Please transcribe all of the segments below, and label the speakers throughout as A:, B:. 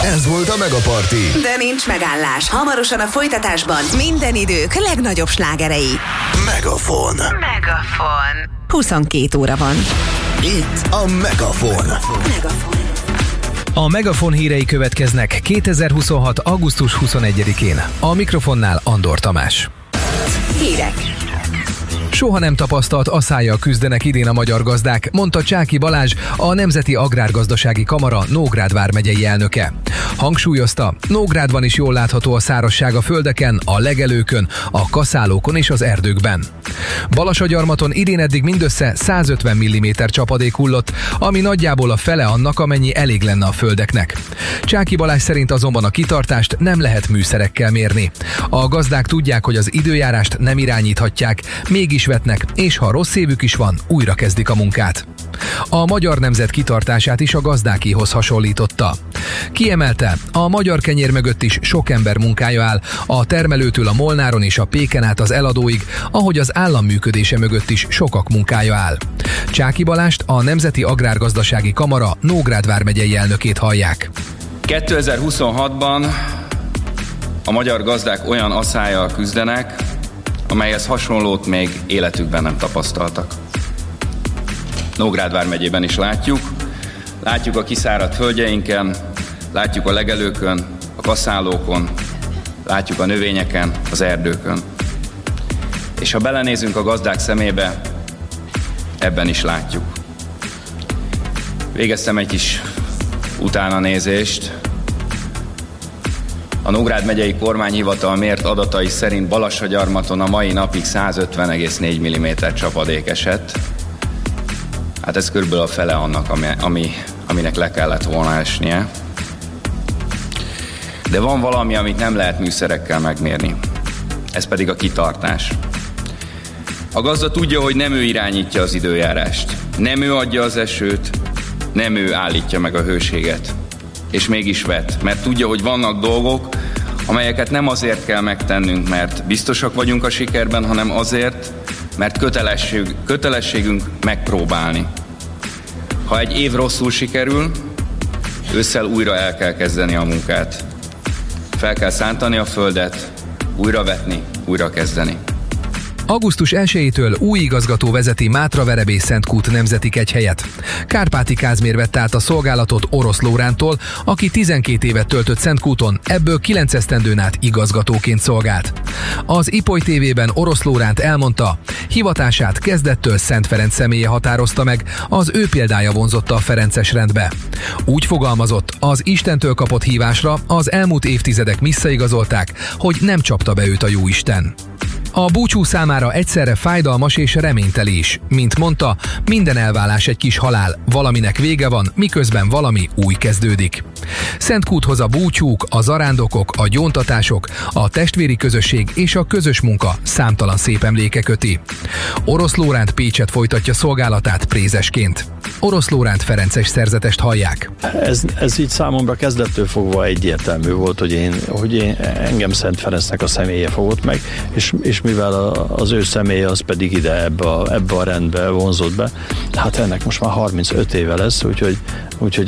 A: Ez volt a Megaparty.
B: De nincs megállás. Hamarosan a folytatásban minden idők legnagyobb slágerei.
A: Megafon.
B: 22 óra van.
A: Itt a Megafon.
C: A Megafon hírei következnek 2026. augusztus 21-én. A mikrofonnál Andor Tamás.
B: Hírek.
C: Soha nem tapasztalt asszállyal küzdenek idén a magyar gazdák, mondta Csáky Balázs, a Nemzeti Agrárgazdasági Kamara Nógrád vármegyei elnöke. Hangsúlyozta, Nógrádban is jól látható a szárazság a földeken, a legelőkön, a kaszálókon és az erdőkben. Balasagyarmaton idén eddig mindössze 150 mm csapadék hullott, ami nagyjából a fele annak, amennyi elég lenne a földeknek. Csáky Balázs szerint azonban a kitartást nem lehet műszerekkel mérni. A gazdák tudják, hogy az időjárást nem irányíthatják, mégis vetnek, és ha rossz évük is van, újra kezdik a munkát. A magyar nemzet kitartását is a gazdákéhoz hasonlította. Kiemelte, a magyar kenyér mögött is sok ember munkája áll, a termelőtől a molnáron és a péken át az eladóig, ahogy az állam működése mögött is sokak munkája áll. Csáky Balást, a Nemzeti Agrárgazdasági Kamara Nógrád vármegyei elnökét hallják.
D: 2026-ban a magyar gazdák olyan asszállyal küzdenek, amelyhez hasonlót még életükben nem tapasztaltak. Nógrád vármegyében is látjuk a kiszáradt földjeinken, látjuk a legelőkön, a kaszálókon, látjuk a növényeken, az erdőkön. És ha belenézünk a gazdák szemébe, ebben is látjuk. Végeztem egy kis utánanézést. A Nógrád megyei kormányhivatal mért adatai szerint Balasagyarmaton a mai napig 150,4 mm csapadék esett. Hát ez körülbelül a fele annak, aminek le kellett volna esnie. De van valami, amit nem lehet műszerekkel megmérni. Ez pedig a kitartás. A gazda tudja, hogy nem ő irányítja az időjárást. Nem ő adja az esőt, nem ő állítja meg a hőséget. És mégis vet, mert tudja, hogy vannak dolgok, amelyeket nem azért kell megtennünk, mert biztosak vagyunk a sikerben, hanem azért, mert kötelességünk megpróbálni. Ha egy év rosszul sikerül, ősszel újra el kell kezdeni a munkát. Fel kell szántani a földet, újra vetni, újra kezdeni.
C: Augusztus 1-től új igazgató vezeti Mátraverebész-Szentkút nemzeti kegyhelyet. Kárpáti Kázmér vette át a szolgálatot Orosz Lórántól, aki 12 évet töltött Szentkúton, ebből 9 esztendőn át igazgatóként szolgált. Az Ipoly TV-ben Orosz Lóránt elmondta, hivatását kezdettől Szent Ferenc személye határozta meg, az ő példája vonzotta a ferences rendbe. Úgy fogalmazott, az Istentől kapott hívásra az elmúlt évtizedek visszaigazolták, hogy nem csapta be őt a Jóisten. A búcsú számára egyszerre fájdalmas és reményteli is. Mint mondta, minden elválás egy kis halál, valaminek vége van, miközben valami új kezdődik. Szentkúthoz a búcsúk, a zarándokok, a gyóntatások, a testvéri közösség és a közös munka számtalan szép emléke köti. Orosz Lóránt Pécset folytatja szolgálatát prézesként. Orosz Lóránt ferences szerzetest hallják.
E: Ez így számomra kezdettől egyértelmű volt, hogy engem Szent Ferencnek a személye fogott meg, és mivel az ő személye az pedig ide ebbe a rendbe vonzott be, hát ennek most már 35 éve lesz, úgyhogy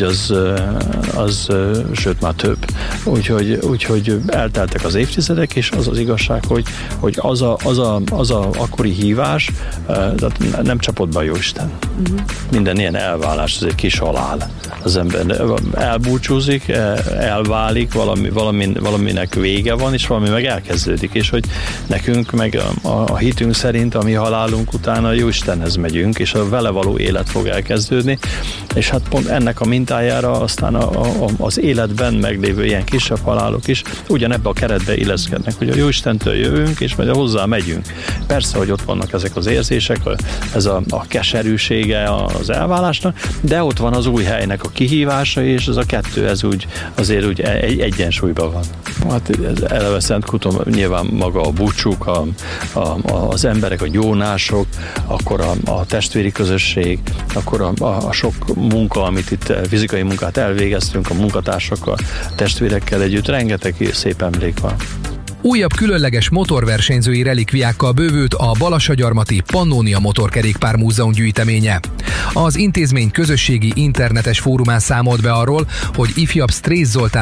E: az sőt már több. Úgyhogy elteltek az évtizedek, és az igazság, hogy az a akkori hívás nem csapott be a Jóisten. Minden ilyen elválás, ez egy kis halál. Az ember elbúcsúzik, elválik, valaminek vége van, és valami meg elkezdődik, és hogy nekünk meg a hitünk szerint, a mi halálunk után a Jóistenhez megyünk, és a vele való élet fog elkezdődni, és hát pont ennek a mintájára aztán az életben meglévő ilyen kisebb halálok is ugyanebbe a keretbe illeszkednek, hogy a Jóistentől jövünk, és majd hozzá megyünk. Persze, hogy ott vannak ezek az érzések, ez a keserűsége az elválásnak, de ott van az új helynek a kihívása, és ez a kettő azért úgy egyensúlyban van. Hát eleve Szentkúton nyilván maga a búcsúk, az emberek, a gyónások, akkor a testvéri közösség, akkor a sok munka, amit itt fizikai munkát elvégeztünk a munkatársakkal, a testvérekkel együtt, rengeteg szép emlék van.
C: Újabb különleges motorversenyzői relikviákkal bővült a Balasagyarmati Pannonia Motorkerékpár Múzeum gyűjteménye. Az intézmény közösségi internetes fórumán számolt be arról, hogy ifjabb Strész Zoltán